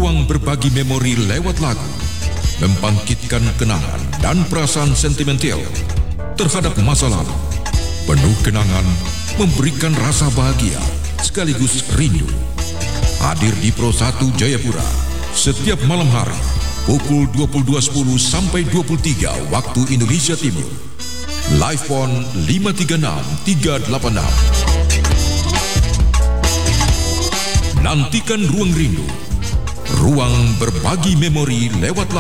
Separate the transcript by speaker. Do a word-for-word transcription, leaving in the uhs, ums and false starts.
Speaker 1: Ruang berbagi memori lewat lagu, membangkitkan kenangan dan perasaan sentimental terhadap masa lalu. Penuh kenangan, memberikan rasa bahagia sekaligus rindu. Hadir di Pro satu Jayapura setiap malam hari pukul dua puluh dua sepuluh sampai dua puluh tiga waktu Indonesia Timur. Live Phone lima tiga enam tiga delapan enam. Nantikan Ruang Rindu, ruang berbagi memori lewat lagu.